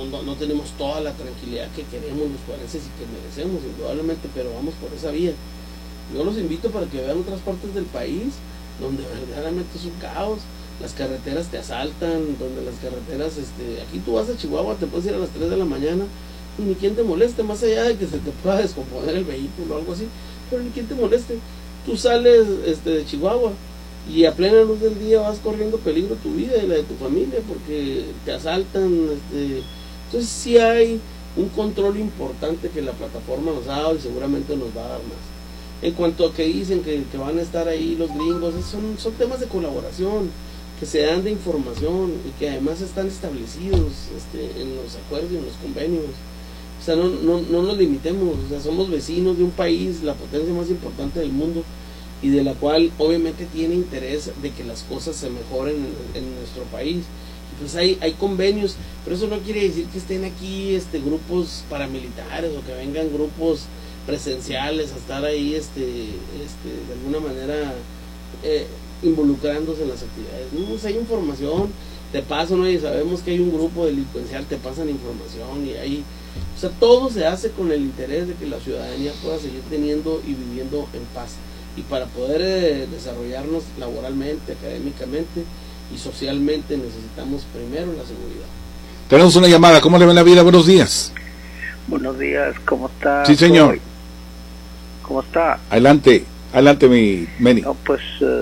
no tenemos toda la tranquilidad que queremos los juarenses y que merecemos, indudablemente, pero vamos por esa vía. Yo los invito para que vean otras partes del país donde verdaderamente es un caos, las carreteras te asaltan, donde las carreteras, aquí tú vas a Chihuahua, te puedes ir a las 3 de la mañana, y ni quien te moleste, más allá de que se te pueda descomponer el vehículo o algo así, pero ni quien te moleste. Tú sales de Chihuahua y a plena luz del día vas corriendo peligro tu vida y la de tu familia porque te asaltan. Entonces sí hay un control importante que la plataforma nos ha dado y seguramente nos va a dar más. En cuanto a que dicen que van a estar ahí los gringos, son temas de colaboración que se dan de información y que además están establecidos en los acuerdos y en los convenios. O sea, no nos limitemos, o sea, somos vecinos de un país, la potencia más importante del mundo, y de la cual obviamente tiene interés de que las cosas se mejoren en nuestro país. Y pues hay convenios, pero eso no quiere decir que estén aquí grupos paramilitares o que vengan grupos presenciales a estar ahí de alguna manera involucrándose en las actividades. No, o sea, hay información, te pasan, ¿no? Y sabemos que hay un grupo delincuencial, te pasan información y ahí, o sea, todo se hace con el interés de que la ciudadanía pueda seguir teniendo y viviendo en paz, y para poder desarrollarnos laboralmente, académicamente y socialmente necesitamos primero la seguridad. Tenemos una llamada, ¿cómo le va la vida? Buenos días. Buenos días, ¿cómo está? Sí, señor. ¿Cómo está? Adelante, mi Meni. No, pues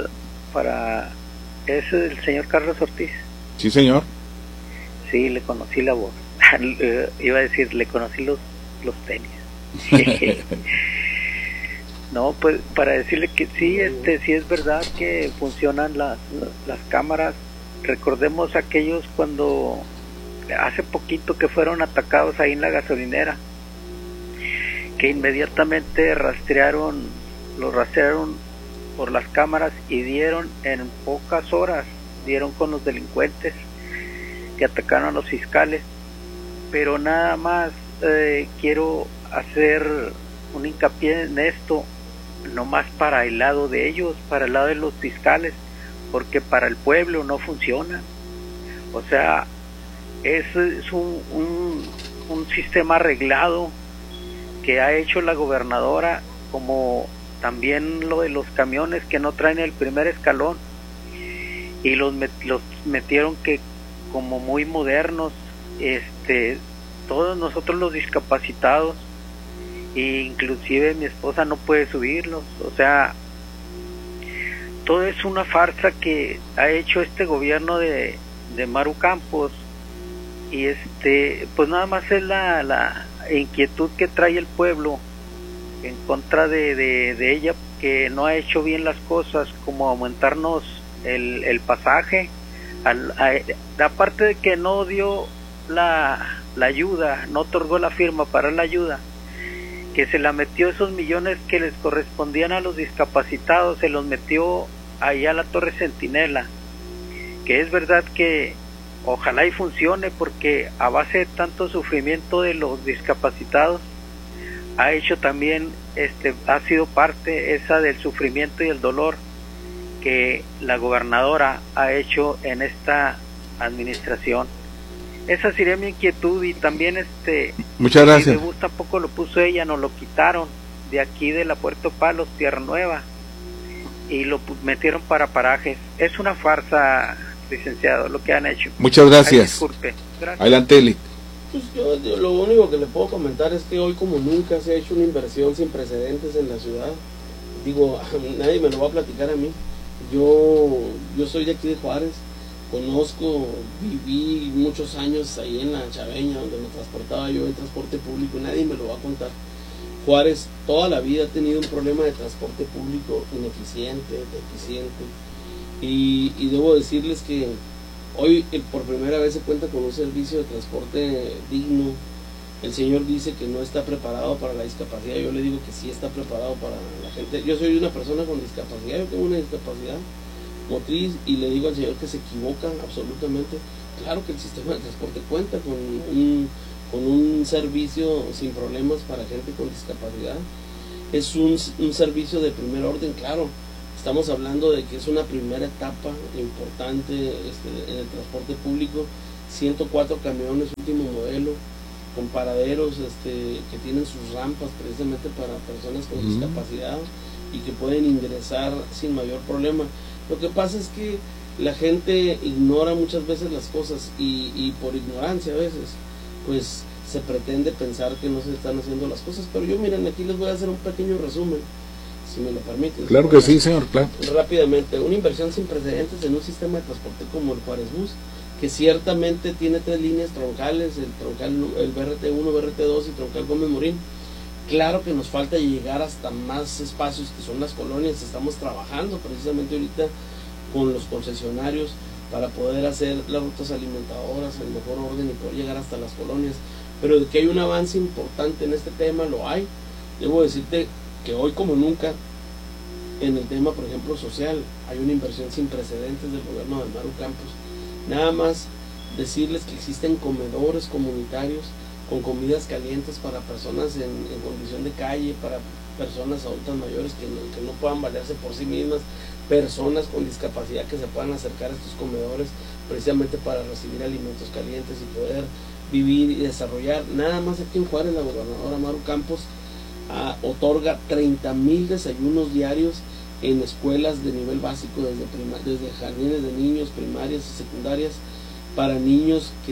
es el señor Carlos Ortiz. Sí, señor. Sí, le conocí la voz. Iba a decir, le conocí los tenis. No, pues para decirle que sí, sí es verdad que funcionan las cámaras. Recordemos aquellos cuando hace poquito que fueron atacados ahí en la gasolinera, que inmediatamente los rastrearon por las cámaras y dieron en pocas horas, dieron con los delincuentes que atacaron a los fiscales. Pero nada más quiero hacer un hincapié en esto, no más para el lado de ellos, para el lado de los fiscales, porque para el pueblo no funciona. O sea, es un sistema arreglado que ha hecho la gobernadora, como también lo de los camiones que no traen el primer escalón, y los metieron que como muy modernos, todos nosotros los discapacitados, e inclusive mi esposa no puede subirlos. O sea, todo es una farsa que ha hecho este gobierno de Maru Campos, y pues nada más es la inquietud que trae el pueblo en contra de ella, que no ha hecho bien las cosas, como aumentarnos el pasaje, aparte de que no dio la ayuda, no otorgó la firma para la ayuda, que se la metió esos millones que les correspondían a los discapacitados, se los metió ahí a la Torre Centinela, que es verdad que ojalá y funcione, porque a base de tanto sufrimiento de los discapacitados ha hecho también, ha sido parte esa del sufrimiento y el dolor que la gobernadora ha hecho en esta administración. Esa sería mi inquietud. Y también muchas gracias. Si tampoco lo puso ella, nos lo quitaron de aquí de la Puerto Palos, Tierra Nueva, y lo metieron para parajes. Es una farsa, licenciado, lo que han hecho. Muchas gracias. Ay, disculpe. Gracias. Adelante, Eli. Pues yo lo único que le puedo comentar es que hoy como nunca se ha hecho una inversión sin precedentes en la ciudad. Digo, nadie me lo va a platicar a mí. Yo soy de aquí de Juárez, conozco, viví muchos años ahí en la Chaveña, donde me transportaba yo en transporte público, y nadie me lo va a contar. Juárez toda la vida ha tenido un problema de transporte público ineficiente, deficiente, y debo decirles que hoy por primera vez se cuenta con un servicio de transporte digno. El señor dice que no está preparado para la discapacidad, yo le digo que sí está preparado para la gente. Yo soy una persona con discapacidad, yo tengo una discapacidad motriz, y le digo al señor que se equivoca absolutamente. Claro que el sistema de transporte cuenta con un servicio sin problemas para gente con discapacidad. Es un servicio de primer orden, claro. Estamos hablando de que es una primera etapa importante en el transporte público. 104 camiones último modelo, con paraderos que tienen sus rampas precisamente para personas con discapacidad y que pueden ingresar sin mayor problema. Lo que pasa es que la gente ignora muchas veces las cosas y por ignorancia a veces pues se pretende pensar que no se están haciendo las cosas, pero yo miren, aquí les voy a hacer un pequeño resumen, si me lo permiten. Claro que sí, señor, claro. Rápidamente, una inversión sin precedentes en un sistema de transporte como el Juárez Bus, que ciertamente tiene 3 líneas troncales, el BRT1, BRT2 y troncal Gómez Morín. Claro que nos falta llegar hasta más espacios que son las colonias. Estamos trabajando precisamente ahorita con los concesionarios para poder hacer las rutas alimentadoras en mejor orden y poder llegar hasta las colonias, pero de que hay un avance importante en este tema, lo hay. Debo decirte que hoy como nunca en el tema, por ejemplo, social, hay una inversión sin precedentes del gobierno de Maru Campos. Nada más decirles que existen comedores comunitarios con comidas calientes para personas en condición de calle, para personas adultas mayores que no puedan valerse por sí mismas, personas con discapacidad que se puedan acercar a estos comedores precisamente para recibir alimentos calientes y poder vivir y desarrollar. Nada más aquí en Juárez la gobernadora Maru Campos otorga 30,000 desayunos diarios en escuelas de nivel básico, desde jardines de niños, primarias y secundarias, para niños que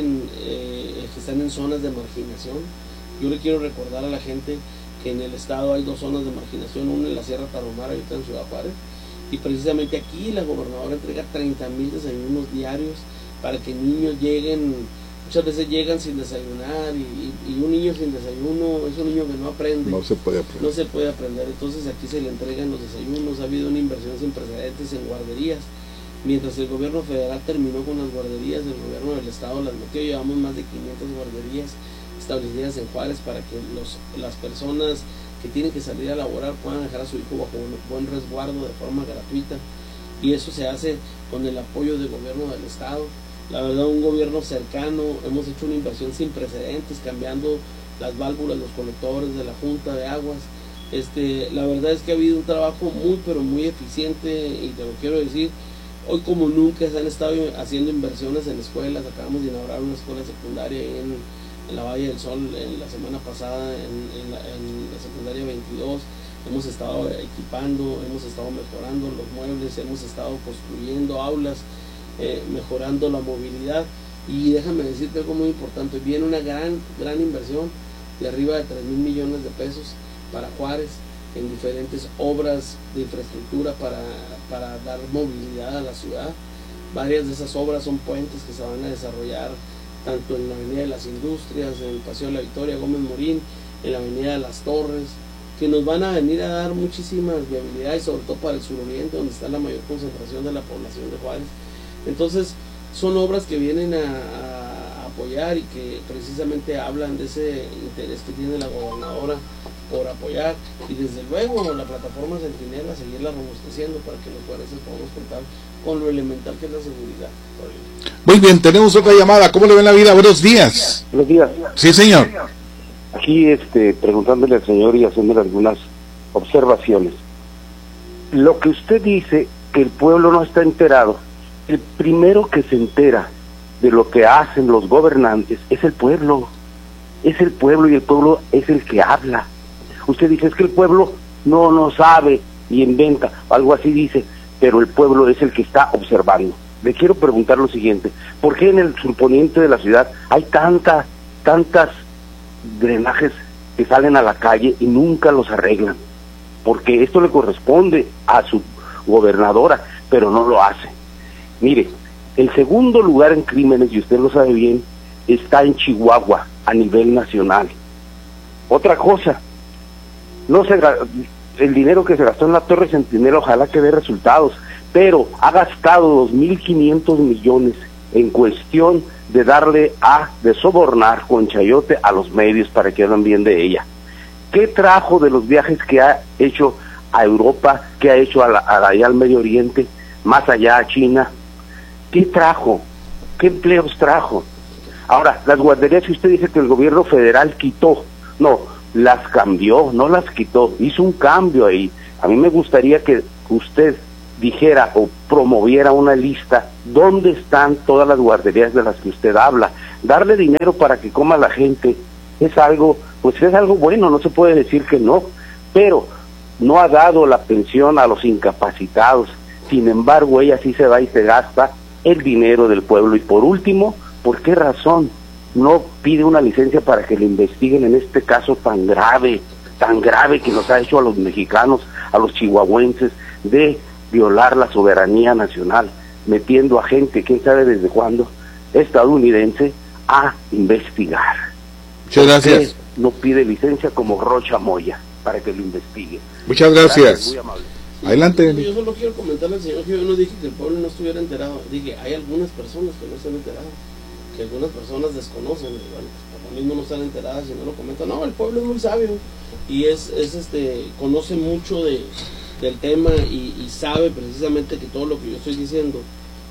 están en zonas de marginación. Yo le quiero recordar a la gente que en el estado hay 2 zonas de marginación, una en la Sierra Tarahumara y otra en Ciudad Juárez, y precisamente aquí la gobernadora entrega 30,000 desayunos diarios para que niños lleguen. Muchas veces llegan sin desayunar y un niño sin desayuno es un niño que no aprende. No se puede aprender. No se puede aprender. Entonces aquí se le entregan los desayunos. Ha habido una inversión sin precedentes en guarderías. Mientras el gobierno federal terminó con las guarderías, el gobierno del estado las metió. Llevamos más de 500 guarderías establecidas en Juárez para que las personas que tienen que salir a laborar puedan dejar a su hijo bajo un buen resguardo de forma gratuita. Y eso se hace con el apoyo del gobierno del estado. La verdad, un gobierno cercano. Hemos hecho una inversión sin precedentes, cambiando las válvulas, los colectores de la Junta de Aguas. La verdad es que ha habido un trabajo muy, pero muy eficiente, y te lo quiero decir, hoy como nunca se han estado haciendo inversiones en escuelas. Acabamos de inaugurar una escuela secundaria en la Valle del Sol en la semana pasada, en la secundaria 22. Hemos estado equipando, hemos estado mejorando los muebles, hemos estado construyendo aulas, mejorando la movilidad. Y déjame decirte algo muy importante, viene una gran inversión de arriba de 3,000 millones de pesos para Juárez en diferentes obras de infraestructura para dar movilidad a la ciudad. Varias de esas obras son puentes que se van a desarrollar tanto en la Avenida de las Industrias, en el Paseo de la Victoria, Gómez Morín, en la Avenida de las Torres, que nos van a venir a dar muchísimas viabilidades, sobre todo para el suroriente, donde está la mayor concentración de la población de Juárez. Entonces son obras que vienen a apoyar y que precisamente hablan de ese interés que tiene la gobernadora por apoyar, y desde luego la plataforma Centinela seguirla robusteciendo para que los juarenses podamos contar con lo elemental que es la seguridad. Muy bien, tenemos otra llamada. ¿Cómo le ven la vida? Buenos días. Buenos días. Sí, señor. Aquí preguntándole al señor y haciéndole algunas observaciones. Lo que usted dice, que el pueblo no está enterado, el primero que se entera de lo que hacen los gobernantes es el pueblo. Es el pueblo, y el pueblo es el que habla. Usted dice, es que el pueblo no sabe y inventa, algo así dice, pero el pueblo es el que está observando. Le quiero preguntar lo siguiente: ¿por qué en el surponiente de la ciudad hay tantas drenajes que salen a la calle y nunca los arreglan? Porque esto le corresponde a su gobernadora, pero no lo hace. Mire, el segundo lugar en crímenes, y usted lo sabe bien, está en Chihuahua a nivel nacional. Otra cosa, el dinero que se gastó en la Torre Centinela ojalá que dé resultados, pero ha gastado 2.500 millones en cuestión de sobornar con chayote a los medios para que hablen bien de ella. ¿Qué trajo de los viajes que ha hecho a Europa, que ha hecho allá al Medio Oriente, más allá a China? ¿Qué trajo? ¿Qué empleos trajo? Ahora, las guarderías que usted dice que el gobierno federal quitó, no, las cambió, no las quitó, hizo un cambio ahí. A mí me gustaría que usted, dijera o promoviera una lista dónde están todas las guarderías de las que usted habla. Darle dinero para que coma la gente es algo, pues es algo bueno, no se puede decir que no, pero no ha dado la pensión a los incapacitados. Sin embargo, ella sí se va y se gasta el dinero del pueblo. Y por último, ¿por qué razón no pide una licencia para que le investiguen en este caso tan grave que nos ha hecho a los mexicanos, a los chihuahuenses, de violar la soberanía nacional, metiendo a gente, quién sabe desde cuándo, estadounidense, a investigar? Muchas gracias. No pide licencia como Rocha Moya para que lo investigue. Muchas gracias. Muy amable. Adelante. Yo solo quiero comentarle al señor que yo no dije que el pueblo no estuviera enterado, dije, hay algunas personas que no están enteradas, que algunas personas desconocen, y bueno, por lo mismo no están enteradas y no lo comentan. No, el pueblo es muy sabio y conoce mucho del tema y sabe precisamente que todo lo que yo estoy diciendo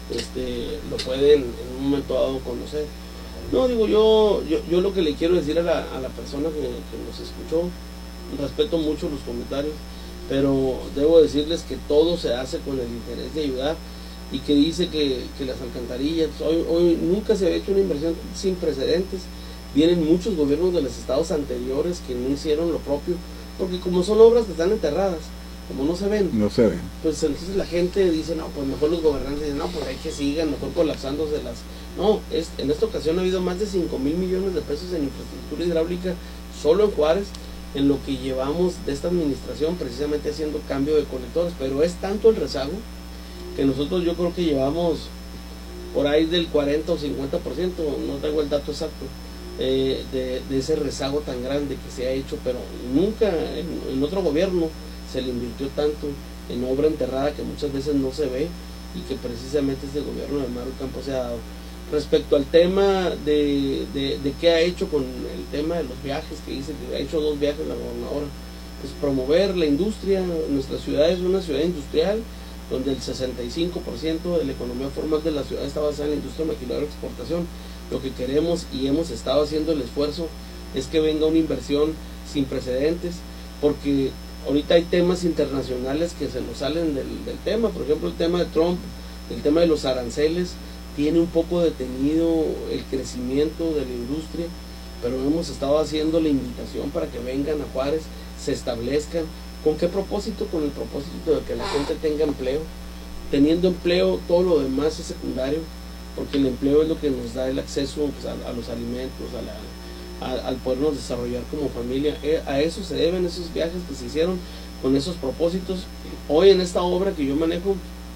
lo pueden en un momento dado conocer. No, digo, yo lo que le quiero decir a la persona que nos escuchó, respeto mucho los comentarios, pero debo decirles que todo se hace con el interés de ayudar, y que dice que las alcantarillas, hoy nunca se había hecho una inversión sin precedentes. Vienen muchos gobiernos de los estados anteriores que no hicieron lo propio, porque como son obras que están enterradas, como no se ven, pues entonces la gente dice, no, pues mejor los gobernantes dicen, no, pues hay que sigan, mejor colapsándose las... No, en esta ocasión ha habido más de 5,000 millones de pesos en infraestructura hidráulica solo en Juárez, en lo que llevamos de esta administración, precisamente haciendo cambio de colectores, pero es tanto el rezago que nosotros yo creo que llevamos por ahí del 40 o 50%, no tengo el dato exacto, de ese rezago tan grande que se ha hecho, pero nunca en otro gobierno se le invirtió tanto en obra enterrada que muchas veces no se ve, y que precisamente este gobierno de Maru Campos se ha dado. Respecto al tema de qué ha hecho con el tema de los viajes, que dice que ha hecho 2 viajes la gobernadora, pues promover la industria. Nuestra ciudad es una ciudad industrial, donde el 65% de la economía formal de la ciudad está basada en la industria maquiladora de exportación. Lo que queremos, y hemos estado haciendo el esfuerzo, es que venga una inversión sin precedentes, porque ahorita hay temas internacionales que se nos salen del tema. Por ejemplo, el tema de Trump, el tema de los aranceles, tiene un poco detenido el crecimiento de la industria, pero hemos estado haciendo la invitación para que vengan a Juárez, se establezcan. ¿Con qué propósito? Con el propósito de que la gente tenga empleo. Teniendo empleo, todo lo demás es secundario, porque el empleo es lo que nos da el acceso, pues, a los alimentos, al podernos desarrollar como familia. A eso se deben esos viajes que se hicieron con esos propósitos. Hoy en esta obra que yo manejo,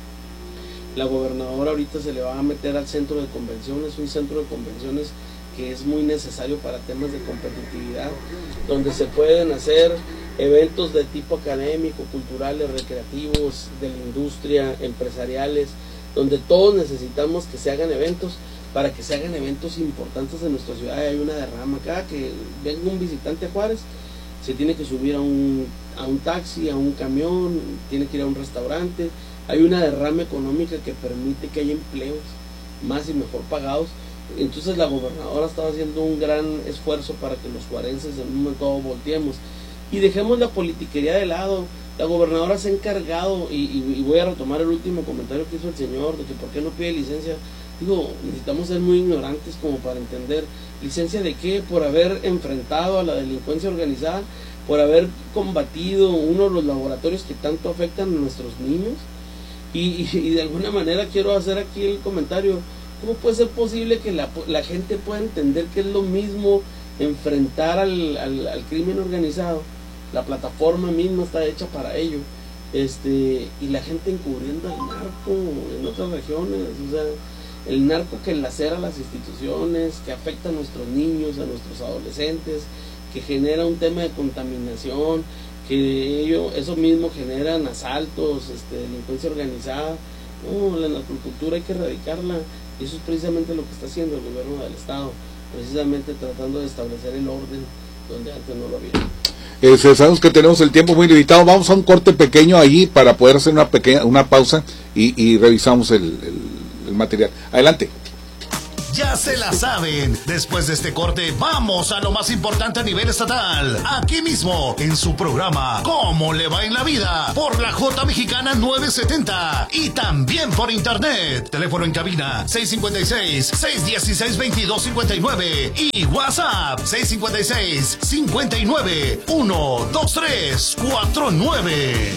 la gobernadora ahorita se le va a meter al centro de convenciones, un centro de convenciones que es muy necesario para temas de competitividad, donde se pueden hacer eventos de tipo académico, culturales, recreativos, de la industria, empresariales, donde todos necesitamos que se hagan eventos, para que se hagan eventos importantes en nuestra ciudad. Hay una derrama. Cada que venga un visitante a Juárez, se tiene que subir a un taxi, a un camión, tiene que ir a un restaurante. Hay una derrama económica que permite que haya empleos más y mejor pagados. Entonces la gobernadora estaba haciendo un gran esfuerzo para que los juarenses en un momento volteemos y dejemos la politiquería de lado. La gobernadora se ha encargado, y voy a retomar el último comentario que hizo el señor, de que por qué no pide licencia. Digo, necesitamos ser muy ignorantes como para entender. ¿Licencia de qué? Por haber enfrentado a la delincuencia organizada, por haber combatido uno de los laboratorios que tanto afectan a nuestros niños. Y de alguna manera quiero hacer aquí el comentario: ¿cómo puede ser posible que la gente pueda entender que es lo mismo enfrentar al crimen organizado? La plataforma misma está hecha para ello, y la gente encubriendo al narco en otras regiones. O sea, el narco que lacera las instituciones, que afecta a nuestros niños, a nuestros adolescentes, que genera un tema de contaminación, que eso mismo generan asaltos, delincuencia organizada. No, la narcocultura hay que erradicarla, y eso es precisamente lo que está haciendo el gobierno del estado, precisamente tratando de establecer el orden donde antes no lo había. Sabemos que tenemos el tiempo muy limitado. Vamos a un corte pequeño allí para poder hacer una pausa y revisamos el material. Adelante. Ya se la saben. Después de este corte, vamos a lo más importante a nivel estatal. Aquí mismo, en su programa ¿Cómo le va en la vida? Por la J Mexicana 970. Y también por internet. Teléfono en cabina 656-616-2259. Y WhatsApp 656-59-12349.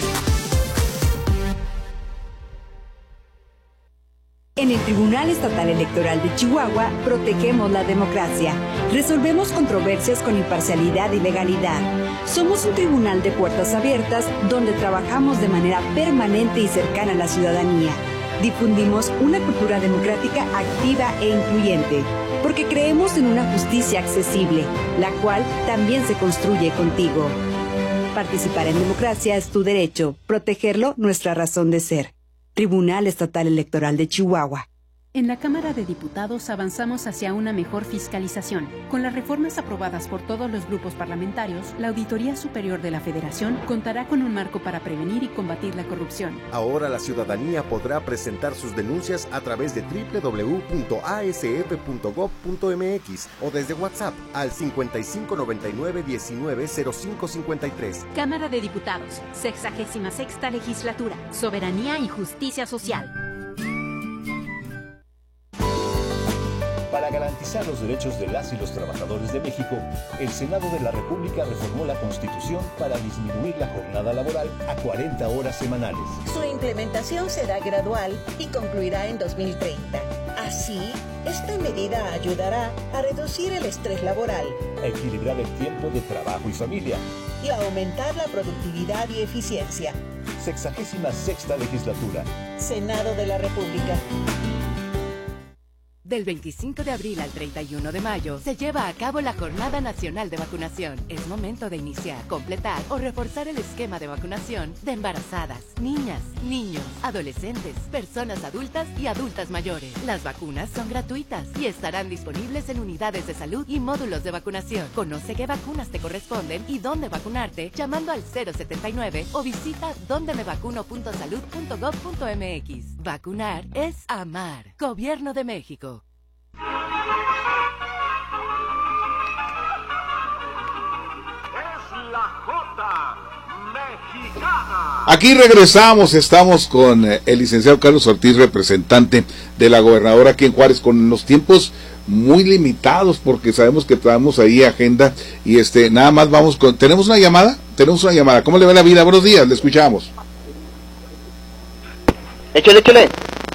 En el Tribunal Estatal Electoral de Chihuahua protegemos la democracia. Resolvemos controversias con imparcialidad y legalidad. Somos un tribunal de puertas abiertas donde trabajamos de manera permanente y cercana a la ciudadanía. Difundimos una cultura democrática activa e incluyente, porque creemos en una justicia accesible, la cual también se construye contigo. Participar en democracia es tu derecho, protegerlo nuestra razón de ser. Tribunal Estatal Electoral de Chihuahua. En la Cámara de Diputados avanzamos hacia una mejor fiscalización. Con las reformas aprobadas por todos los grupos parlamentarios, la Auditoría Superior de la Federación contará con un marco para prevenir y combatir la corrupción. Ahora la ciudadanía podrá presentar sus denuncias a través de www.asf.gov.mx o desde WhatsApp al 5599-190553. Cámara de Diputados, 66ª Legislatura, Soberanía y Justicia Social. Para garantizar los derechos de las y los trabajadores de México, el Senado de la República reformó la Constitución para disminuir la jornada laboral a 40 horas semanales. Su implementación será gradual y concluirá en 2030. Así, esta medida ayudará a reducir el estrés laboral, a equilibrar el tiempo de trabajo y familia y a aumentar la productividad y eficiencia. 66ª Legislatura. Senado de la República. Del 25 de abril al 31 de mayo se lleva a cabo la Jornada Nacional de Vacunación. Es momento de iniciar, completar o reforzar el esquema de vacunación de embarazadas, niñas, niños, adolescentes, personas adultas y adultas mayores. Las vacunas son gratuitas y estarán disponibles en unidades de salud y módulos de vacunación. Conoce qué vacunas te corresponden y dónde vacunarte llamando al 079 o visita dondemevacuno.salud.gov.mx. Vacunar es amar. Gobierno de México. Aquí regresamos, estamos con el licenciado Carlos Ortiz, representante de la gobernadora aquí en Juárez, con los tiempos muy limitados porque sabemos que traemos ahí agenda y nada más vamos con... ¿Tenemos una llamada? ¿Cómo le va la vida? Buenos días, le escuchamos. Échale.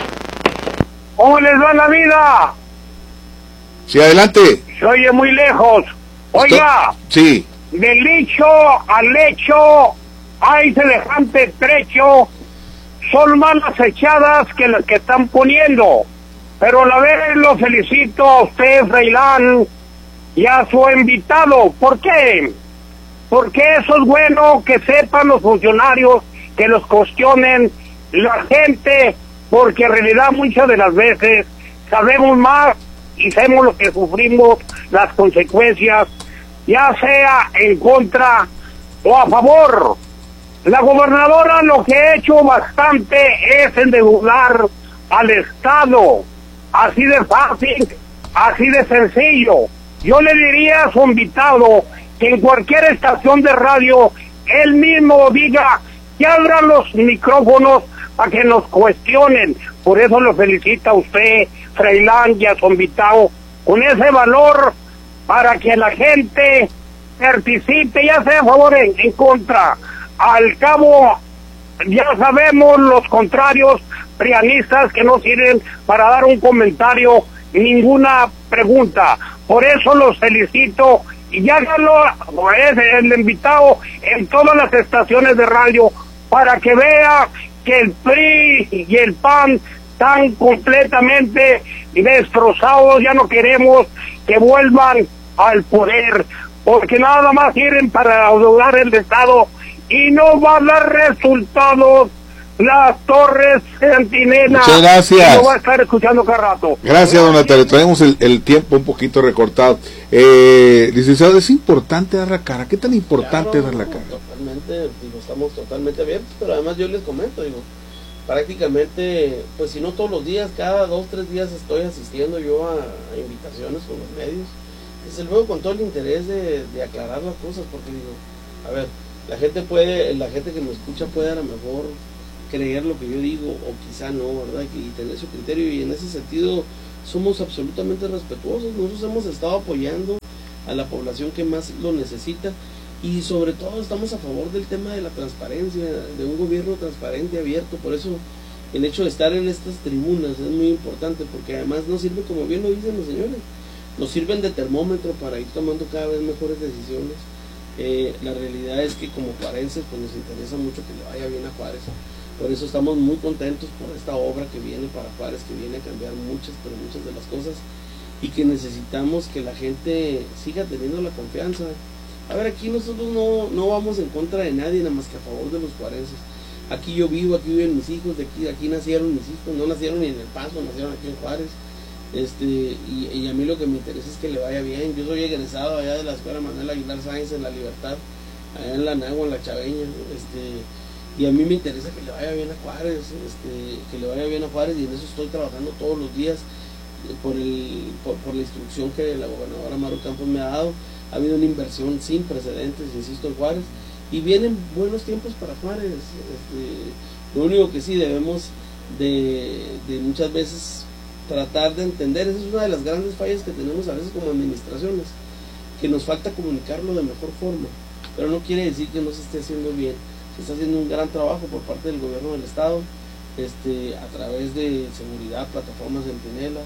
¿Cómo les va la vida? Sí, adelante. Se oye muy lejos. Oiga. Sí. Del dicho al hecho hay semejante trecho. Son más las echadas que las que están poniendo. Pero a la vez lo felicito a usted, Freilán, y a su invitado. ¿Por qué? Porque eso es bueno que sepan los funcionarios, que los cuestionen la gente, porque en realidad muchas de las veces sabemos más y sabemos lo que sufrimos, las consecuencias, ya sea en contra o a favor. La gobernadora lo que ha hecho bastante es endeudar al Estado, así de fácil, así de sencillo. Yo le diría a su invitado que en cualquier estación de radio él mismo diga que abran los micrófonos para que nos cuestionen. Por eso lo felicita a usted, Freilán, y a su invitado, con ese valor para que la gente participe, ya sea a favor o en contra. Al cabo, ya sabemos los contrarios prianistas que no sirven para dar un comentario, ninguna pregunta. Por eso los felicito y háganlo el invitado en todas las estaciones de radio para que vea que el PRI y el PAN están completamente destrozados. Ya no queremos que vuelvan al poder, porque nada más sirven para adeudar el Estado y no va a dar resultados las torres centinelas. Muchas gracias. No va a estar escuchando cada rato. Gracias, don Natalia. Traemos el tiempo un poquito recortado. Licenciado, ¿es importante dar la cara? ¿Qué tan importante es dar la cara? Totalmente, estamos totalmente abiertos, pero además yo les comento, prácticamente, pues si no todos los días, cada 2-3 días estoy asistiendo yo a invitaciones con los medios, desde luego con todo el interés de aclarar las cosas, porque digo, a ver, la gente que me escucha puede a lo mejor creer lo que yo digo, o quizá no, ¿verdad? Y tener su criterio, y en ese sentido somos absolutamente respetuosos. Nosotros hemos estado apoyando a la población que más lo necesita, y sobre todo estamos a favor del tema de la transparencia, de un gobierno transparente, abierto. Por eso el hecho de estar en estas tribunas es muy importante, porque además nos sirve, como bien lo dicen los señores, nos sirven de termómetro para ir tomando cada vez mejores decisiones. La realidad es que como juarenses pues nos interesa mucho que le vaya bien a Juárez. Por eso estamos muy contentos por esta obra que viene para Juárez, que viene a cambiar muchas de las cosas, y que necesitamos que la gente siga teniendo la confianza. A ver, aquí nosotros no vamos en contra de nadie, nada más que a favor de los juarenses. Aquí yo vivo, aquí viven mis hijos, aquí nacieron mis hijos, no nacieron ni en El Paso, nacieron aquí en Juárez. Y a mí lo que me interesa es que le vaya bien. Yo soy egresado allá de la Escuela Manuel Aguilar Sáenz en La Libertad, allá en La Nagua, en La Chaveña, y a mí me interesa que le vaya bien a Juárez, que le vaya bien a Juárez, y en eso estoy trabajando todos los días por la instrucción que la gobernadora Maru Campos me ha dado. Ha habido una inversión sin precedentes, insisto, en Juárez, y vienen buenos tiempos para Juárez. Lo único que sí debemos de muchas veces tratar de entender, esa es una de las grandes fallas que tenemos a veces como administraciones, que nos falta comunicarlo de mejor forma, pero no quiere decir que no se esté haciendo bien. Se está haciendo un gran trabajo por parte del gobierno del estado, a través de seguridad, plataformas Centinela,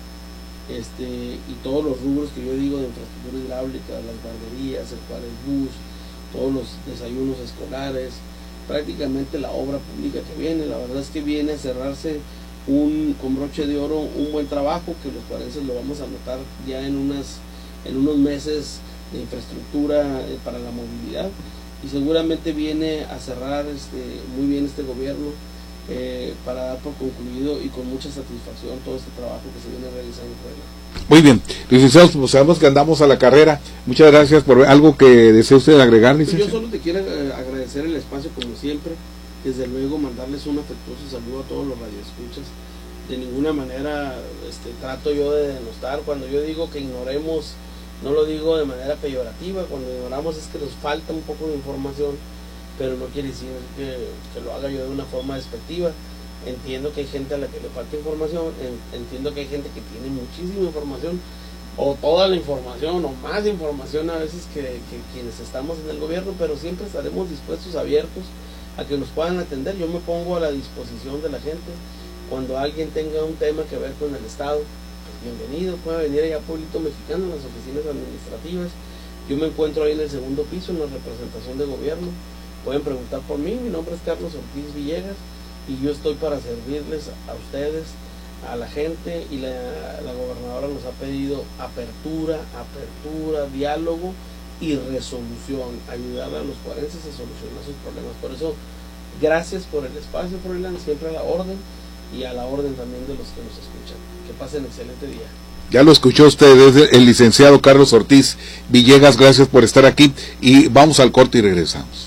y todos los rubros que yo digo de infraestructura hidráulica, las guarderías, el Juárez Bus, todos los desayunos escolares, prácticamente la obra pública que viene. La verdad es que viene a cerrarse con broche de oro un buen trabajo, que los juarenses lo vamos a notar ya en unos meses de infraestructura para la movilidad, y seguramente viene a cerrar muy bien este gobierno, para dar por concluido y con mucha satisfacción todo este trabajo que se viene realizando por él. Muy bien, licenciado, pues sabemos que andamos a la carrera. Muchas gracias. Por algo que desee usted agregar, licenciado. Yo solo te quiero agradecer el espacio, como siempre. Desde luego mandarles un afectuoso saludo a todos los radioescuchas. De ninguna manera trato yo de denostar. Cuando yo digo que ignoremos, no lo digo de manera peyorativa. Cuando ignoramos es que nos falta un poco de información, pero no quiere decir que lo haga yo de una forma despectiva. Entiendo que hay gente a la que le falta información, entiendo que hay gente que tiene muchísima información, o toda la información, o más información a veces que quienes estamos en el gobierno, pero siempre estaremos dispuestos, abiertos a que nos puedan atender. Yo me pongo a la disposición de la gente. Cuando alguien tenga un tema que ver con el Estado, pues bienvenido, puede venir allá a Pueblito Mexicano, en las oficinas administrativas. Yo me encuentro ahí en el segundo piso, en la representación de gobierno. Pueden preguntar por mí, mi nombre es Carlos Ortiz Villegas, y yo estoy para servirles a ustedes, a la gente, y la gobernadora nos ha pedido apertura, diálogo y resolución, ayudar a los juarenses a solucionar sus problemas. Por eso, gracias por el espacio, Froilán, siempre a la orden, y a la orden también de los que nos escuchan. Que pasen excelente día. Ya lo escuchó usted, es el licenciado Carlos Ortiz Villegas. Gracias por estar aquí, y vamos al corte y regresamos.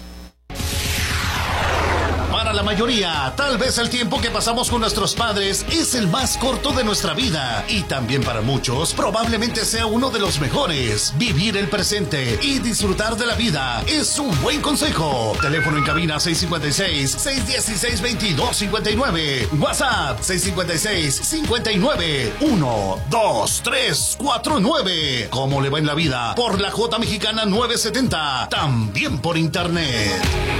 La mayoría, tal vez el tiempo que pasamos con nuestros padres es el más corto de nuestra vida, y también para muchos probablemente sea uno de los mejores. Vivir el presente y disfrutar de la vida es un buen consejo. Teléfono en cabina 656-616-2259. WhatsApp 656-59-12349. ¿Cómo le va en la vida? Por la J Mexicana 970, también por internet.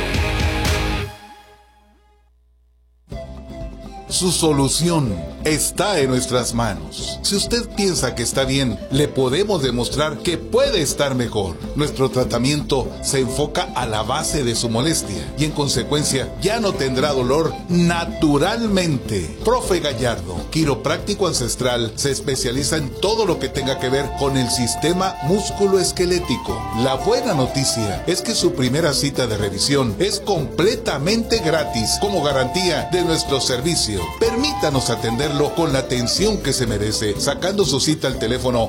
Su solución está en nuestras manos. Si usted piensa que está bien, le podemos demostrar que puede estar mejor. Nuestro tratamiento se enfoca a la base de su molestia y en consecuencia ya no tendrá dolor naturalmente. Profe Gallardo, quiropráctico ancestral, se especializa en todo lo que tenga que ver con el sistema músculo-esquelético. La buena noticia es que su primera cita de revisión es completamente gratis como garantía de nuestros servicios. Permítanos atenderlo con la atención que se merece, sacando su cita al teléfono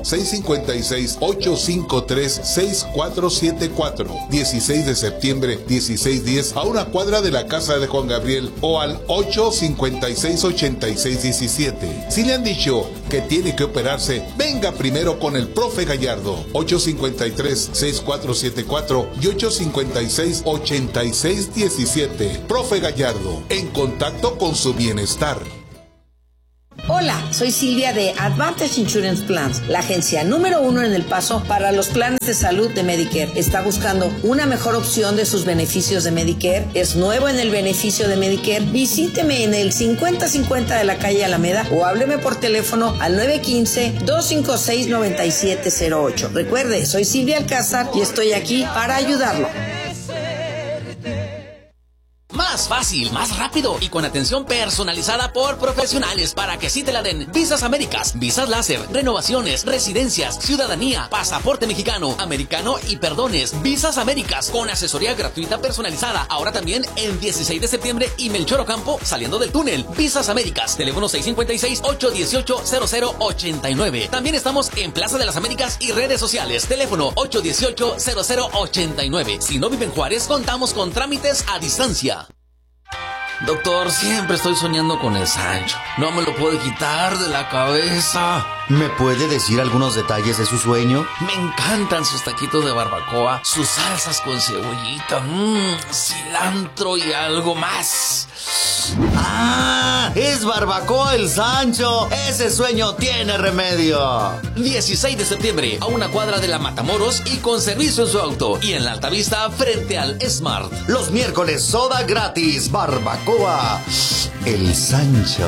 656-853-6474. 16 de septiembre, 1610, a una cuadra de la casa de Juan Gabriel, o al 856-8617. Si le han dicho que tiene que operarse, venga primero con el profe Gallardo. 853-6474 y 856-8617. Profe Gallardo, en contacto con su bienestar. Hola, soy Silvia de Advantage Insurance Plans, la agencia número 1 en El Paso para los planes de salud de Medicare. ¿Está buscando una mejor opción de sus beneficios de Medicare? ¿Es nuevo en el beneficio de Medicare? Visíteme en el 5050 de la calle Alameda o hábleme por teléfono al 915-256-9708. Recuerde, soy Silvia Alcázar y estoy aquí para ayudarlo. Más fácil, más rápido y con atención personalizada por profesionales para que sí te la den. Visas Américas, visas láser, renovaciones, residencias, ciudadanía, pasaporte mexicano, americano y perdones. Visas Américas con asesoría gratuita personalizada. Ahora también en 16 de septiembre y Melchor Ocampo saliendo del túnel. Visas Américas, teléfono 656-818-0089. También estamos en Plaza de las Américas y redes sociales. Teléfono 818-0089. Si no vive en Juárez, contamos con trámites a distancia. Doctor, siempre estoy soñando con el Sancho. No me lo puedo quitar de la cabeza. ¿Me puede decir algunos detalles de su sueño? Me encantan sus taquitos de barbacoa, sus salsas con cebollita, cilantro y algo más. ¡Ah! ¡Es Barbacoa el Sancho! ¡Ese sueño tiene remedio! 16 de septiembre, a una cuadra de la Matamoros y con servicio en su auto. Y en la Altavista, frente al Smart. Los miércoles, soda gratis. Barbacoa el Sancho.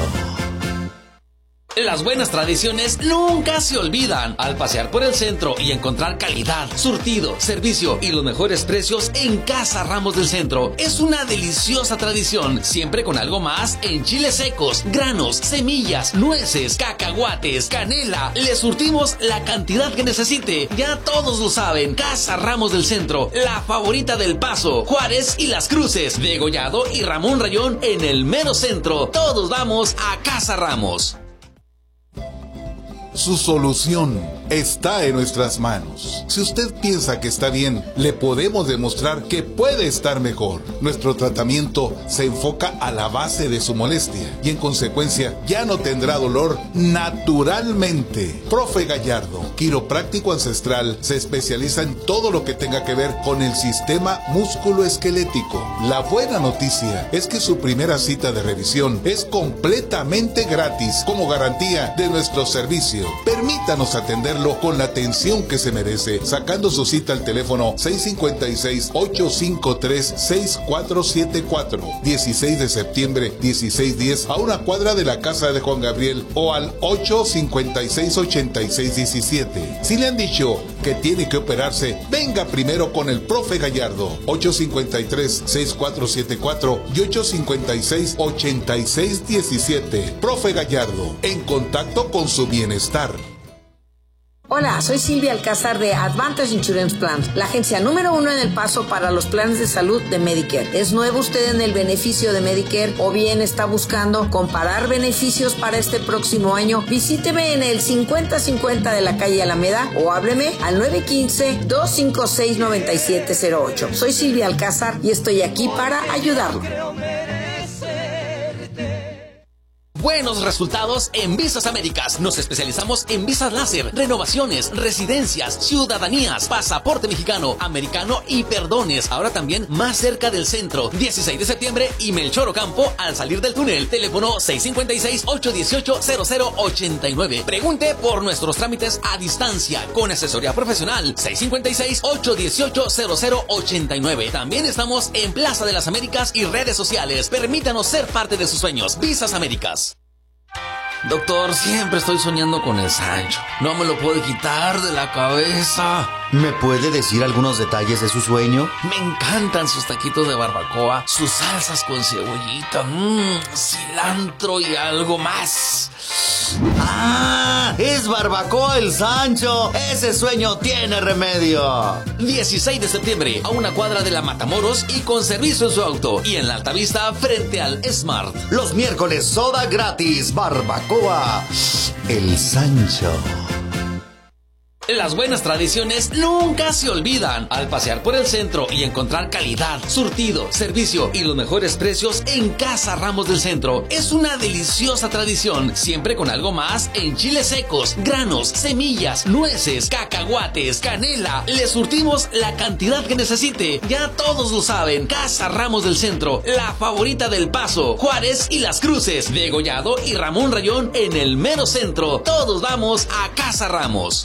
Las buenas tradiciones nunca se olvidan. Al pasear por el centro y encontrar calidad, surtido, servicio y los mejores precios en Casa Ramos del Centro. Es una deliciosa tradición, siempre con algo más en chiles secos, granos, semillas, nueces, cacahuates, canela. Le surtimos la cantidad que necesite. Ya todos lo saben. Casa Ramos del Centro, la favorita del Paso, Juárez y Las Cruces, Degollado y Ramón Rayón en el mero centro. Todos vamos a Casa Ramos. Su solución está en nuestras manos. Si usted piensa que está bien, le podemos demostrar que puede estar mejor. Nuestro tratamiento se enfoca a la base de su molestia y en consecuencia ya no tendrá dolor naturalmente. Profe Gallardo, quiropráctico ancestral, se especializa en todo lo que tenga que ver con el sistema músculo-esquelético. La buena noticia es que su primera cita de revisión es completamente gratis como garantía de nuestro servicio. Permítanos atenderlo con la atención que se merece, sacando su cita al teléfono 656-853-6474. 16 de septiembre, 1610, a una cuadra de la casa de Juan Gabriel, o al 856-8617. Si le han dicho que tiene que operarse, venga primero con el profe Gallardo. 853-6474 y 856-8617. Profe Gallardo, en contacto con su bienestar. Hola, soy Silvia Alcázar de Advantage Insurance Plans, la agencia número 1 en El Paso para los planes de salud de Medicare. ¿Es nuevo usted en el beneficio de Medicare o bien está buscando comparar beneficios para este próximo año? Visíteme en el 5050 de la calle Alameda o hábleme al 915-256-9708. Soy Silvia Alcázar y estoy aquí para ayudarlo. Buenos resultados en Visas Américas. Nos especializamos en visas láser, renovaciones, residencias, ciudadanías, pasaporte mexicano, americano y perdones. Ahora también más cerca del centro. 16 de septiembre y Melchor Ocampo al salir del túnel. Teléfono 656-818-0089. Pregunte por nuestros trámites a distancia con asesoría profesional. 656-818-0089. También estamos en Plaza de las Américas y redes sociales. Permítanos ser parte de sus sueños. Visas Américas. Doctor, siempre estoy soñando con el Sancho. No me lo puedo quitar de la cabeza. ¿Me puede decir algunos detalles de su sueño? Me encantan sus taquitos de barbacoa, sus salsas con cebollita, cilantro y algo más. Es barbacoa el Sancho. Ese sueño tiene remedio. 16 de septiembre, a una cuadra de la Matamoros y con servicio en su auto. Y en la Altavista, frente al Smart. Los miércoles, soda gratis. Barbacoa el Sancho. Las buenas tradiciones nunca se olvidan. Al pasear por el centro y encontrar calidad, surtido, servicio y los mejores precios en Casa Ramos del Centro. Es una deliciosa tradición, siempre con algo más en chiles secos, granos, semillas, nueces, cacahuates, canela. Le surtimos la cantidad que necesite. Ya todos lo saben. Casa Ramos del Centro, la favorita del Paso, Juárez y Las Cruces, Degollado y Ramón Rayón en el mero centro. Todos vamos a Casa Ramos.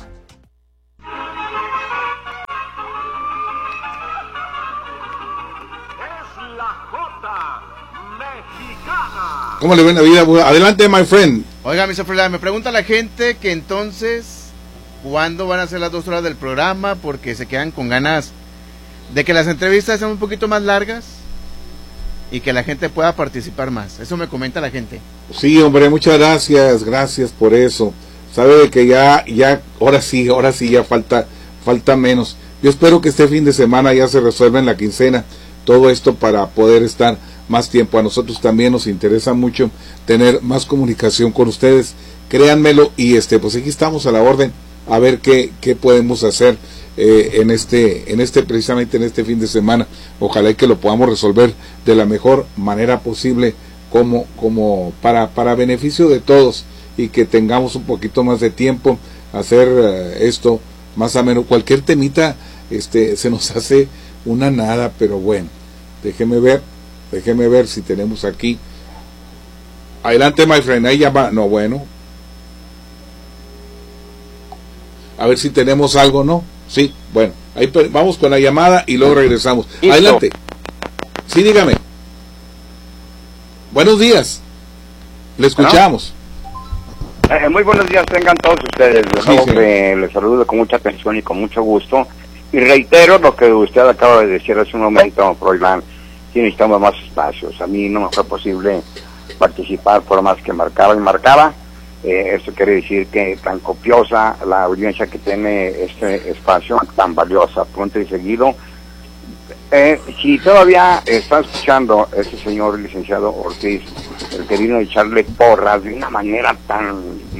¿Cómo le ven la vida? Adelante, my friend. Oiga, Mr. Freeland, me pregunta la gente que entonces, ¿cuándo van a ser las 2 horas del programa? Porque se quedan con ganas de que las entrevistas sean un poquito más largas y que la gente pueda participar más. Eso me comenta la gente. Sí, hombre, muchas gracias por eso. Sabe que ya, ahora sí, ya falta menos. Yo espero que este fin de semana ya se resuelva en la quincena todo esto para poder estar más tiempo. A nosotros también nos interesa mucho tener más comunicación con ustedes, créanmelo, y pues aquí estamos a la orden a ver qué podemos hacer precisamente en este fin de semana. Ojalá y que lo podamos resolver de la mejor manera posible, como para beneficio de todos, y que tengamos un poquito más de tiempo hacer esto más ameno. Cualquier temita se nos hace una nada, pero bueno, déjeme ver si tenemos aquí. Adelante, my friend. Ahí ya va. No, bueno. A ver si tenemos algo, ¿no? Sí, bueno. Ahí vamos con la llamada y luego regresamos. ¿Listo? Adelante. Sí, dígame. Buenos días. Le escuchamos. Muy buenos días tengan todos ustedes. Sí. Les saludo con mucha atención y con mucho gusto. Y reitero lo que usted acaba de decir hace un momento, Froilán. Sí, necesitamos más espacios. A mí no me fue posible participar por más que marcaba. Esto quiere decir que tan copiosa la audiencia que tiene este espacio, tan valiosa, pronto y seguido. Si todavía está escuchando este señor licenciado Ortiz, el que vino a echarle porras de una manera tan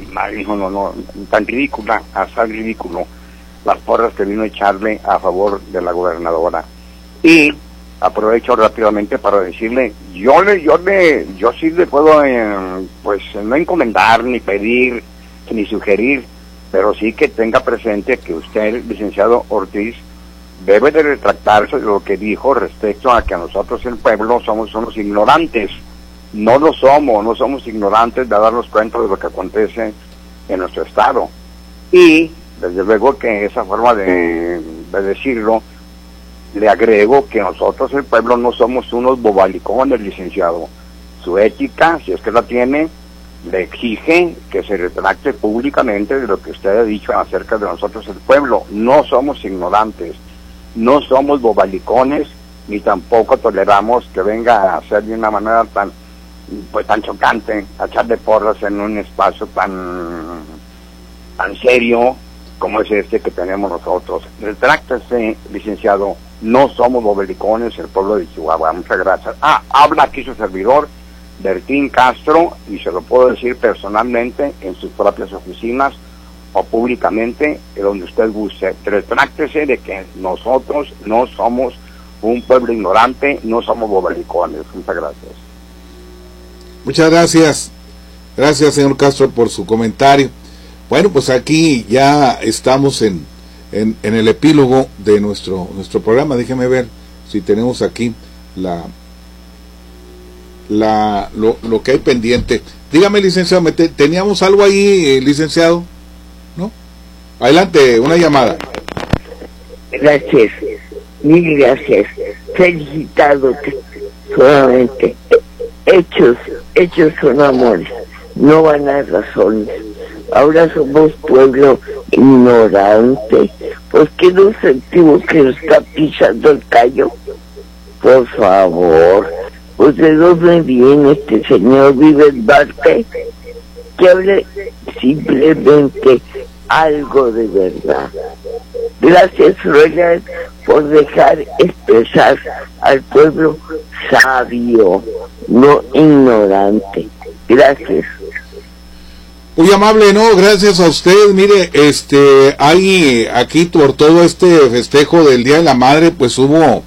ridícula, hasta ridículo, las porras que vino a echarle a favor de la gobernadora. Y aprovecho rápidamente para decirle, yo sí le puedo, pues no encomendar, ni pedir, ni sugerir, pero sí que tenga presente que usted, licenciado Ortiz, debe de retractarse de lo que dijo respecto a que a nosotros el pueblo somos unos ignorantes. No lo somos, no somos ignorantes de darnos cuenta de lo que acontece en nuestro estado. Y desde luego que esa forma de decirlo, le agrego que nosotros el pueblo no somos unos bobalicones, licenciado. Su ética, si es que la tiene, le exige que se retracte públicamente de lo que usted ha dicho acerca de nosotros el pueblo. No somos ignorantes, no somos bobalicones, ni tampoco toleramos que venga a hacer de una manera tan chocante, a echarle porras en un espacio tan serio como es este que tenemos nosotros. Retráctese, licenciado, no somos bobalicones el pueblo de Chihuahua. Muchas gracias. Habla aquí su servidor, Bertín Castro, y se lo puedo decir personalmente en sus propias oficinas o públicamente, donde usted guste. Retráctese de que nosotros no somos un pueblo ignorante, no somos bobalicones. Muchas gracias. Muchas gracias. Gracias, señor Castro, por su comentario. Bueno, pues aquí ya estamos en el epílogo de nuestro programa. Déjeme ver si tenemos aquí lo que hay pendiente. Dígame, licenciado, ¿teníamos algo ahí, licenciado? ¿No? Adelante, una llamada. Gracias, mil gracias. Felicitándote solamente. Hechos son amores, no van a razones. Ahora somos pueblo ignorante, porque no sentimos que nos está pisando el callo. Por favor, pues ¿de dónde viene este señor? ¿Vive en Marte? que hable simplemente algo de verdad. Gracias, Froilán, por dejar expresar al pueblo sabio, no ignorante. Gracias. Muy amable, no, gracias a usted. Mire, hay aquí por todo este festejo del Día de la Madre, pues hubo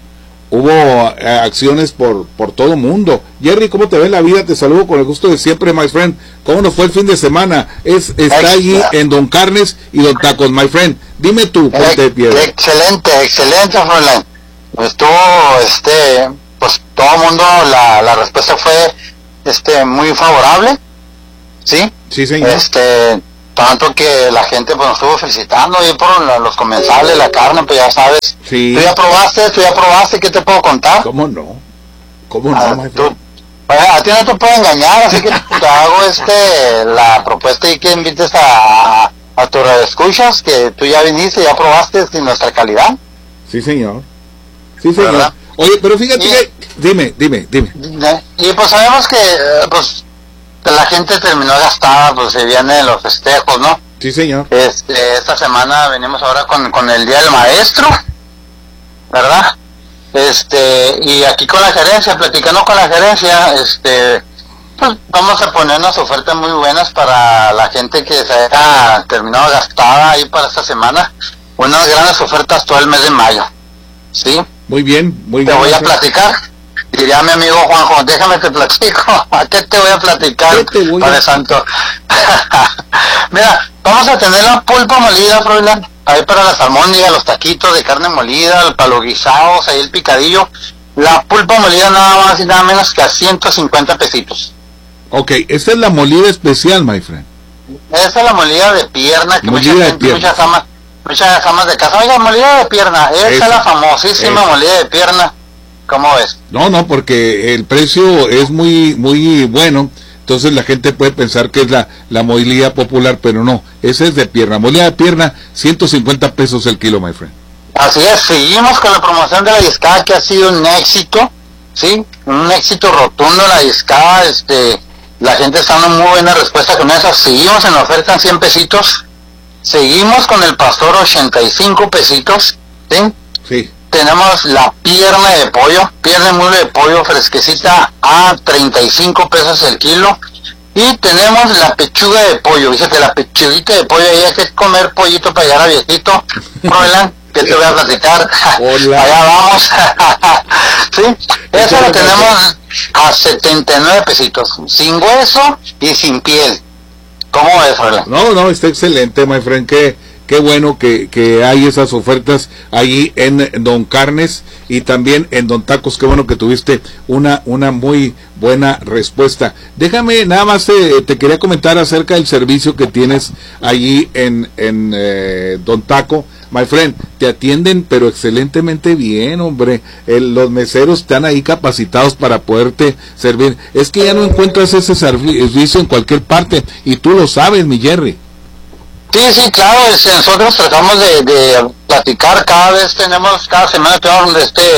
acciones por todo mundo. Jerry, ¿cómo te ve la vida? Te saludo con el gusto de siempre, my friend. ¿Cómo nos fue el fin de semana? Está allí en Don Carnes y Don Tacos, my friend. Dime tú, ponte de piedra. Excelente, Froilán. Estuvo, pues todo el mundo, la respuesta fue, muy favorable, ¿sí? Sí, señor. Tanto que la gente pues nos estuvo felicitando ahí por los comensales, la carne, pues ya sabes. Sí. Tú ya probaste, ¿qué te puedo contar? ¿Cómo no, my friend? A ti no te puedo engañar, así que te hago la propuesta y que invites a tus escuchas, que tú ya viniste, ya probaste nuestra calidad. Sí, señor. Sí, señor. ¿Verdad? Oye, pero fíjate que... Dime. Y pues sabemos que, la gente terminó gastada, pues se vienen los festejos, ¿no? Sí, señor. Esta semana venimos ahora con el Día del Maestro, ¿verdad? Y aquí con la gerencia, platicando con la gerencia, pues vamos a poner unas ofertas muy buenas para la gente que se haya terminado gastada ahí para esta semana. Unas grandes ofertas todo el mes de mayo, ¿sí? Muy bien. Te voy a platicar. Diría mi amigo Juanjo, déjame te platico. ¿A qué te voy a platicar, Padre Santo? Mira, vamos a tener la pulpa molida, Froilán, ahí para las almóndigas, los taquitos de carne molida, para los guisados, ahí el picadillo. La pulpa molida nada más y nada menos que a 150 pesitos. Ok, esta es la molida especial, my friend. Esa es la molida de pierna, que muchas amas de casa, oiga, molida de pierna, esa es la famosísima molida de pierna. ¿Cómo ves? No, porque el precio es muy bueno, entonces la gente puede pensar que es la molida popular, pero no, esa es de pierna. Molida de pierna, 150 pesos el kilo, my friend. Así es, seguimos con la promoción de la discada, que ha sido un éxito, ¿sí? Un éxito rotundo la discada, la gente está dando muy buena respuesta con eso. Seguimos en la oferta en 100 pesitos, seguimos con el pastor 85 pesitos, ¿sí? Sí. Tenemos la pierna de muslo de pollo fresquecita a 35 pesos el kilo. Y tenemos la pechuga de pollo. Fíjate, la pechuguita de pollo, ahí hay que comer pollito para llegar a viejito. Froilán, que te voy a platicar. Hola. Allá vamos. ¿Sí? Eso lo tenemos a 79 pesitos. Sin hueso y sin piel. ¿Cómo ves, Froilán? No, está excelente, my friend. Qué bueno que hay esas ofertas allí en Don Carnes y también en Don Tacos. Qué bueno que tuviste una muy buena respuesta. Déjame, nada más te quería comentar acerca del servicio que tienes allí en Don Taco. My friend, te atienden pero excelentemente bien, hombre. Los meseros están ahí capacitados para poderte servir. Es que ya no encuentras ese servicio en cualquier parte y tú lo sabes, mi Jerry. Sí, claro, nosotros tratamos de platicar, cada semana tenemos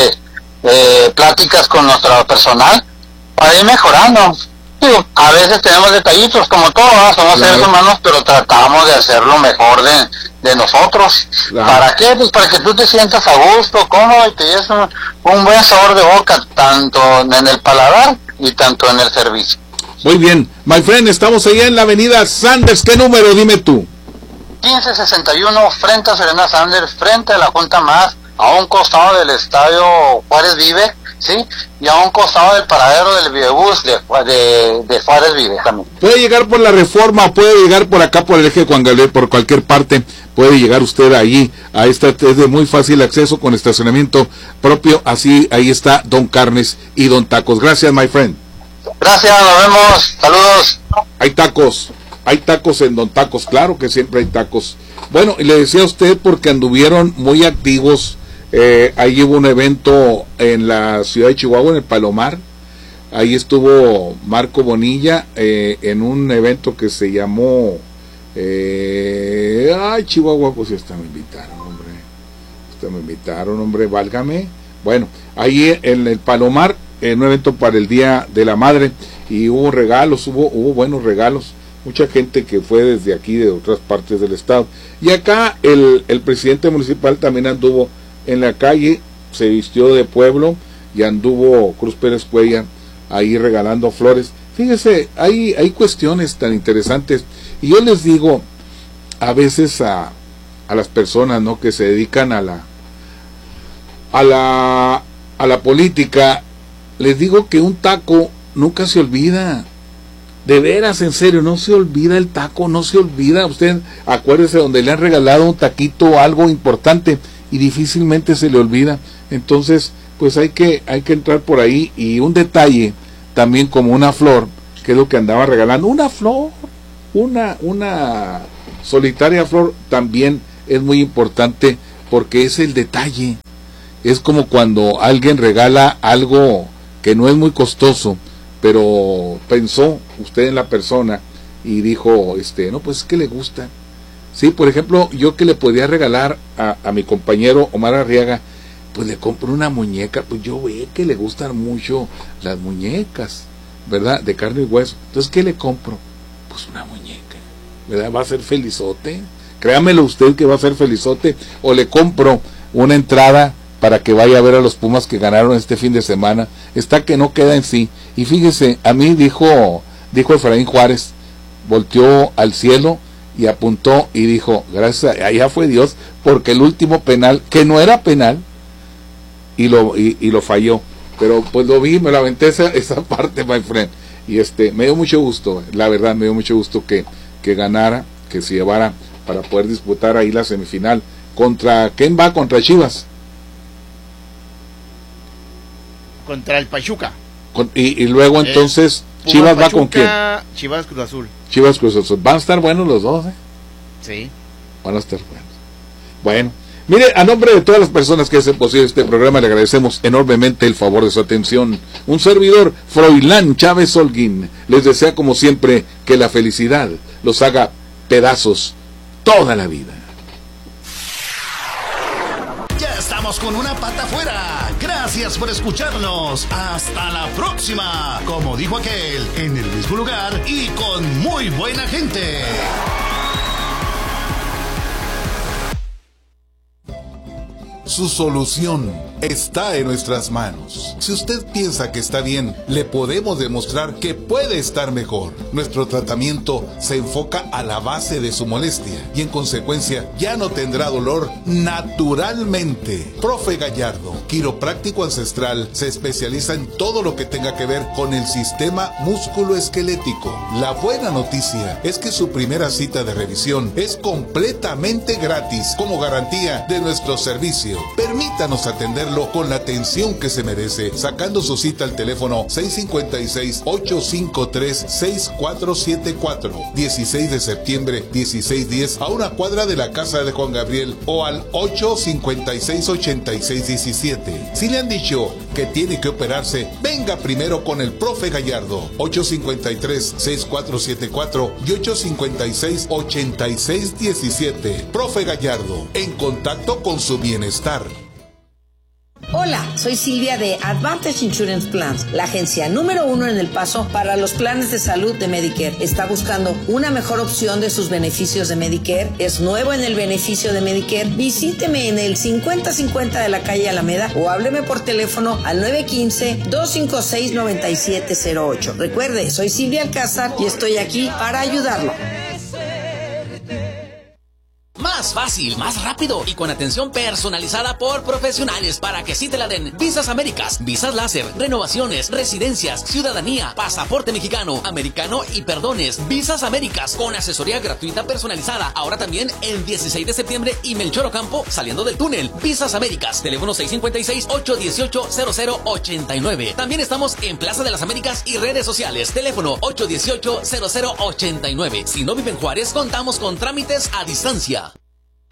pláticas con nuestro personal para ir mejorando. Digo, a veces tenemos detallitos como todos, somos seres humanos, pero tratamos de hacer lo mejor de nosotros. Claro. ¿Para qué? Pues para que tú te sientas a gusto, cómodo y te lleves un buen sabor de boca, tanto en el paladar y tanto en el servicio. Muy bien, my friend, estamos allá en la avenida Sanders. ¿Qué número? Dime tú. 1561, frente a Serena Sanders, frente a la Junta Más, a un costado del estadio Juárez Vive, ¿sí? Y a un costado del paradero del Vivebús de Juárez Vive también. Puede llegar por la Reforma, puede llegar por acá por el eje Juan Gabriel, por cualquier parte, puede llegar usted allí, es de muy fácil acceso con estacionamiento propio, así ahí está Don Carnes y Don Tacos. Gracias, my friend. Gracias, nos vemos, saludos. Hay tacos en Don Tacos, claro que siempre hay tacos. Bueno, y le decía a usted porque anduvieron muy activos, ahí hubo un evento en la ciudad de Chihuahua, en el Palomar, ahí estuvo Marco Bonilla, en un evento que se llamó, Chihuahua, pues hasta me invitaron, hombre, válgame. Bueno, ahí en el Palomar, en un evento para el Día de la Madre, y hubo regalos, hubo buenos regalos. mucha gente que fue desde aquí, de otras partes del estado. Y acá el presidente municipal también anduvo en la calle, se vistió de pueblo y anduvo Cruz Pérez Cuellar ahí regalando flores. Fíjese, hay cuestiones tan interesantes, y yo les digo a veces a las personas, ¿no?, que se dedican a la política, les digo que un taco nunca se olvida. De veras, en serio, no se olvida el taco, no se olvida. Usted acuérdese donde le han regalado un taquito, algo importante, y difícilmente se le olvida. Entonces, pues hay que entrar por ahí. Y un detalle también, como una flor, que es lo que andaba regalando, una flor, una solitaria flor, también es muy importante, porque es el detalle. Es como cuando alguien regala algo que no es muy costoso, pero pensó usted en la persona y dijo, no, pues es que le gusta. Sí, por ejemplo, yo que le podía regalar a mi compañero Omar Arriaga, pues le compro una muñeca, pues yo ve que le gustan mucho las muñecas, ¿verdad?, de carne y hueso. Entonces, ¿qué le compro? Pues una muñeca, ¿verdad? Va a ser felizote, créamelo usted que va a ser felizote. O le compro una entrada para que vaya a ver a los Pumas que ganaron este fin de semana. Está que no queda en sí. Y fíjese, a mí dijo Efraín Juárez, volteó al cielo y apuntó y dijo, gracias, allá fue Dios, porque el último penal, que no era penal, y lo falló. Pero pues lo vi, me la aventé esa parte, my friend. Y me dio mucho gusto, la verdad, me dio mucho gusto que ganara, que se llevara para poder disputar ahí la semifinal. ¿Contra quién va? Contra Chivas. Contra el Pachuca. Y luego entonces Chivas Pachuca, va con quién? Chivas Cruz Azul. Chivas Cruz Azul. Van a estar buenos los dos, Sí. Van a estar buenos. Bueno, mire, a nombre de todas las personas que hacen posible este programa, le agradecemos enormemente el favor de su atención. Un servidor, Froilán Chávez Holguín, les desea como siempre que la felicidad los haga pedazos toda la vida. Estamos con una pata afuera. Gracias por escucharnos. Hasta la próxima. Como dijo aquel, en el mismo lugar y con muy buena gente. Su solución está en nuestras manos. Si usted piensa que está bien, le podemos demostrar que puede estar mejor. Nuestro tratamiento se enfoca a la base de su molestia y en consecuencia ya no tendrá dolor naturalmente. Profe Gallardo, quiropráctico ancestral, se especializa en todo lo que tenga que ver con el sistema músculo-esquelético. La buena noticia es que su primera cita de revisión es completamente gratis como garantía de nuestro servicio. Permítanos atenderlo con la atención que se merece, sacando su cita al teléfono 656-853-6474, 16 de septiembre, 1610, a una cuadra de la casa de Juan Gabriel, o al 856-8617. Si le han dicho que tiene que operarse, venga primero con el profe Gallardo, 853-6474 y 856-8617. Profe Gallardo, en contacto con su bienestar. Hola, soy Silvia de Advantage Insurance Plans, la agencia número 1 en El Paso para los planes de salud de Medicare. ¿Está buscando una mejor opción de sus beneficios de Medicare? ¿Es nuevo en el beneficio de Medicare? Visíteme en el 5050 de la calle Alameda o hábleme por teléfono al 915-256-9708. Recuerde, soy Silvia Alcázar y estoy aquí para ayudarlo. Más fácil, más rápido y con atención personalizada por profesionales para que sí te la den. Visas Américas, visas láser, renovaciones, residencias, ciudadanía, pasaporte mexicano, americano y perdones. Visas Américas con asesoría gratuita personalizada. Ahora también el 16 de septiembre y Melchor Ocampo saliendo del túnel. Visas Américas, teléfono 656-818-0089. También estamos en Plaza de las Américas y redes sociales. Teléfono 818-0089. Si no vive en Juárez, contamos con trámites a distancia.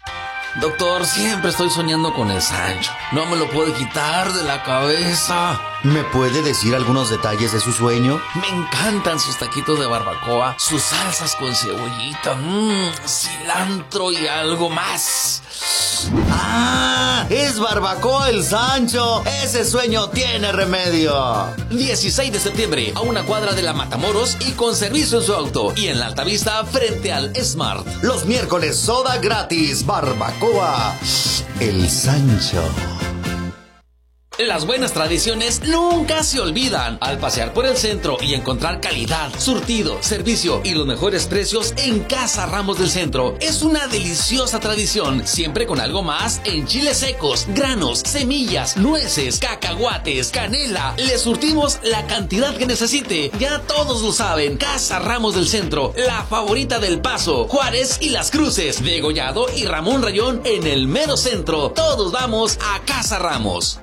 Doctor, siempre estoy soñando con el Sancho. No me lo puedo quitar de la cabeza. ¿Me puede decir algunos detalles de su sueño? Me encantan sus taquitos de barbacoa, sus salsas con cebollita, cilantro y algo más. ¡Ah! ¡Es Barbacoa el Sancho! ¡Ese sueño tiene remedio! 16 de septiembre, a una cuadra de la Matamoros y con servicio en su auto. Y en la Altavista, frente al Smart. Los miércoles, soda gratis. Barbacoa el Sancho. Las buenas tradiciones nunca se olvidan. Al pasear por el centro y encontrar calidad, surtido, servicio y los mejores precios en Casa Ramos del Centro. Es una deliciosa tradición, siempre con algo más en chiles secos, granos, semillas, nueces, cacahuates, canela. Le surtimos la cantidad que necesite. Ya todos lo saben. Casa Ramos del Centro, la favorita del Paso, Juárez y Las Cruces, Degollado y Ramón Rayón en el mero centro. Todos vamos a Casa Ramos.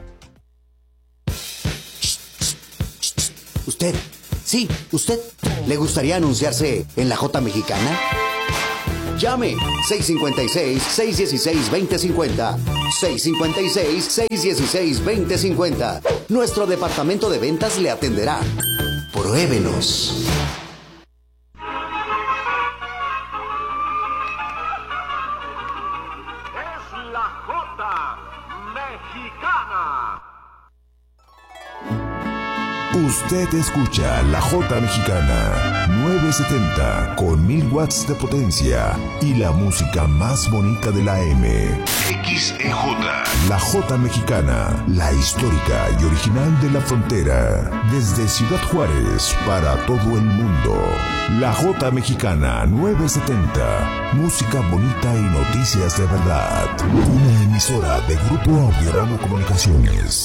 ¿Usted? Sí, ¿usted? ¿Le gustaría anunciarse en la J Mexicana? Llame 656-616-2050. 656-616-2050. Nuestro departamento de ventas le atenderá. Pruébenos. Es la J Mexicana. Usted escucha la J Mexicana 970 con 1000 watts de potencia y la música más bonita de la M. XEJ. La J Mexicana, la histórica y original de la frontera. Desde Ciudad Juárez para todo el mundo. La J Mexicana 970. Música bonita y noticias de verdad. Una emisora de Grupo Audiorama Comunicaciones.